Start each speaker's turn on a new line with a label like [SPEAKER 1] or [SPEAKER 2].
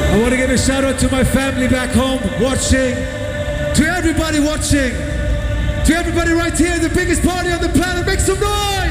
[SPEAKER 1] I want to give a shout out to my family back home watching, to everybody watching, to everybody right here, the biggest party on the planet, make some noise!